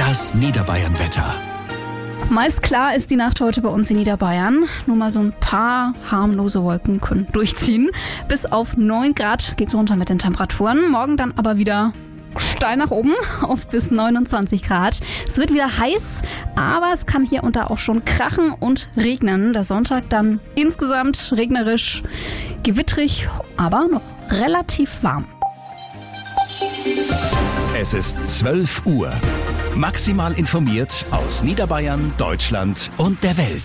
Das Niederbayern-Wetter. Meist klar ist die Nacht heute bei uns in Niederbayern. Nur mal so ein paar harmlose Wolken können durchziehen. Bis auf 9 Grad geht's runter mit den Temperaturen. Morgen dann aber wieder steil nach oben auf bis 29 Grad. Es wird wieder heiß, aber es kann hier und da auch schon krachen und regnen. Der Sonntag dann insgesamt regnerisch, gewittrig, aber noch relativ warm. Es ist 12 Uhr. Maximal informiert aus Niederbayern, Deutschland und der Welt.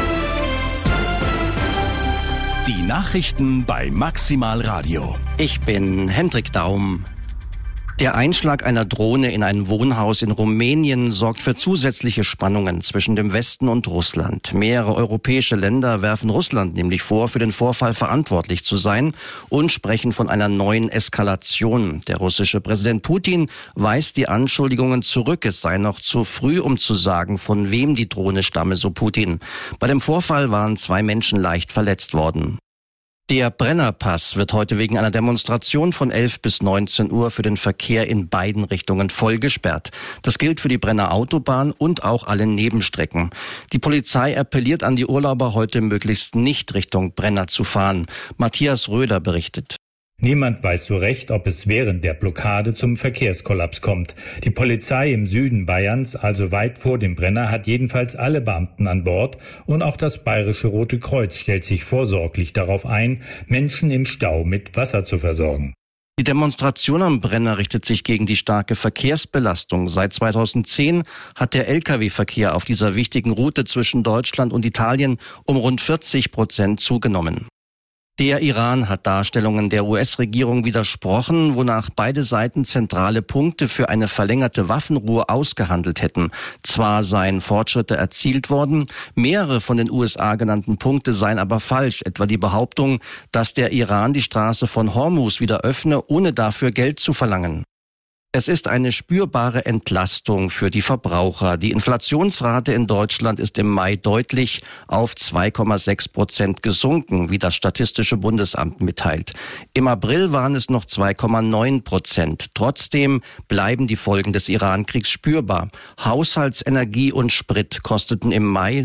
Die Nachrichten bei Maximal Radio. Ich bin Hendrik Daum. Der Einschlag einer Drohne in ein Wohnhaus in Rumänien sorgt für zusätzliche Spannungen zwischen dem Westen und Russland. Mehrere europäische Länder werfen Russland nämlich vor, für den Vorfall verantwortlich zu sein und sprechen von einer neuen Eskalation. Der russische Präsident Putin weist die Anschuldigungen zurück. Es sei noch zu früh, um zu sagen, von wem die Drohne stamme, so Putin. Bei dem Vorfall waren 2 Menschen leicht verletzt worden. Der Brennerpass wird heute wegen einer Demonstration von 11 bis 19 Uhr für den Verkehr in beiden Richtungen voll gesperrt. Das gilt für die Brenner Autobahn und auch alle Nebenstrecken. Die Polizei appelliert an die Urlauber, heute möglichst nicht Richtung Brenner zu fahren. Matthias Röder berichtet. Niemand weiß so recht, ob es während der Blockade zum Verkehrskollaps kommt. Die Polizei im Süden Bayerns, also weit vor dem Brenner, hat jedenfalls alle Beamten an Bord und auch das Bayerische Rote Kreuz stellt sich vorsorglich darauf ein, Menschen im Stau mit Wasser zu versorgen. Die Demonstration am Brenner richtet sich gegen die starke Verkehrsbelastung. Seit 2010 hat der Lkw-Verkehr auf dieser wichtigen Route zwischen Deutschland und Italien um rund 40% zugenommen. Der Iran hat Darstellungen der US-Regierung widersprochen, wonach beide Seiten zentrale Punkte für eine verlängerte Waffenruhe ausgehandelt hätten. Zwar seien Fortschritte erzielt worden, mehrere von den USA genannten Punkte seien aber falsch, etwa die Behauptung, dass der Iran die Straße von Hormuz wieder öffne, ohne dafür Geld zu verlangen. Es ist eine spürbare Entlastung für die Verbraucher. Die Inflationsrate in Deutschland ist im Mai deutlich auf 2,6% gesunken, wie das Statistische Bundesamt mitteilt. Im April waren es noch 2,9%. Trotzdem bleiben die Folgen des Iran-Kriegs spürbar. Haushaltsenergie und Sprit kosteten im Mai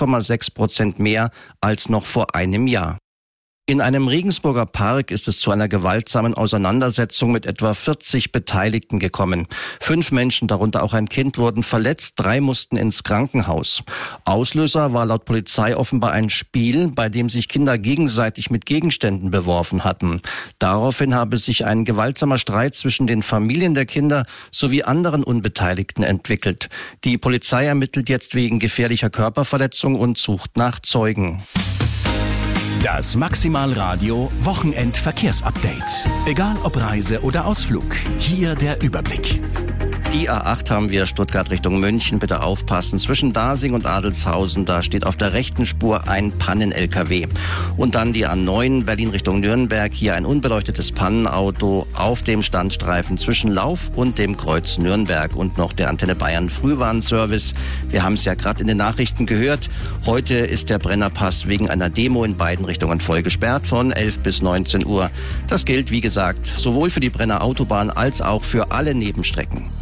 6,6% mehr als noch vor einem Jahr. In einem Regensburger Park ist es zu einer gewaltsamen Auseinandersetzung mit etwa 40 Beteiligten gekommen. 5 Menschen, darunter auch ein Kind, wurden verletzt, 3 mussten ins Krankenhaus. Auslöser war laut Polizei offenbar ein Spiel, bei dem sich Kinder gegenseitig mit Gegenständen beworfen hatten. Daraufhin habe sich ein gewaltsamer Streit zwischen den Familien der Kinder sowie anderen Unbeteiligten entwickelt. Die Polizei ermittelt jetzt wegen gefährlicher Körperverletzung und sucht nach Zeugen. Das Maximal Radio Wochenend-Verkehrsupdate. Egal ob Reise oder Ausflug, hier der Überblick. Die A8 haben wir Stuttgart Richtung München. Bitte aufpassen. Zwischen Dasing und Adelshausen, da steht auf der rechten Spur ein Pannen-LKW. Und dann die A9 Berlin Richtung Nürnberg. Hier ein unbeleuchtetes Pannenauto auf dem Standstreifen zwischen Lauf und dem Kreuz Nürnberg. Und noch der Antenne Bayern Frühwarnservice. Wir haben es ja gerade in den Nachrichten gehört. Heute ist der Brennerpass wegen einer Demo in beiden Richtungen voll gesperrt von 11 bis 19 Uhr. Das gilt, wie gesagt, sowohl für die Brenner Autobahn als auch für alle Nebenstrecken.